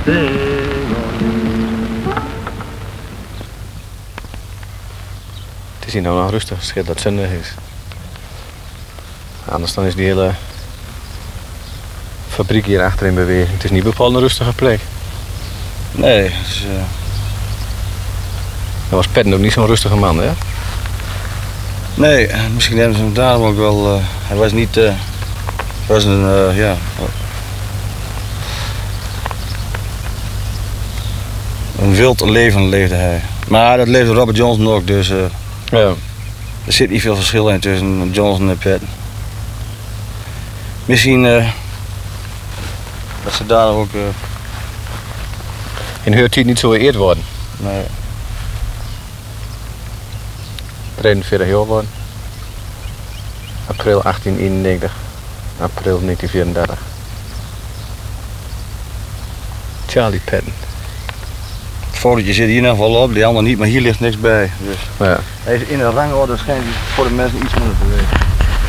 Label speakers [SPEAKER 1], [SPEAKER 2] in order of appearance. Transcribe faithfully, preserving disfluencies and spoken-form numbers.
[SPEAKER 1] Het is hier nou nog rustig, het scheelt dat het zonnig is. Anders dan is die hele fabriek hier achter in beweging. Het is niet bepaald een rustige plek.
[SPEAKER 2] Nee, dus, uh...
[SPEAKER 1] Dat was Petten ook niet zo'n rustige man, hè?
[SPEAKER 2] Nee, misschien hebben ze hem daarom ook wel... Uh, hij was niet... Uh, was een, uh, ja... Een wild leven leefde hij. Maar dat leefde Robert Johnson ook, dus... Uh,
[SPEAKER 1] ja.
[SPEAKER 2] Er zit niet veel verschil in tussen Johnson en Petten. Misschien... Uh, dat ze daar ook... Uh...
[SPEAKER 1] In hun tijd niet zo geëerd worden.
[SPEAKER 2] Nee.
[SPEAKER 1] drieënveertig jaar worden. April achttien eenennegentig. April negentien vierendertig. Charlie Petten.
[SPEAKER 2] Het fotootje zit hier nog wel op, die andere niet, maar hier ligt niks bij. Dus.
[SPEAKER 1] Ja.
[SPEAKER 2] Hij is in een rangorde, schijnt hij voor de mensen iets minder te weten.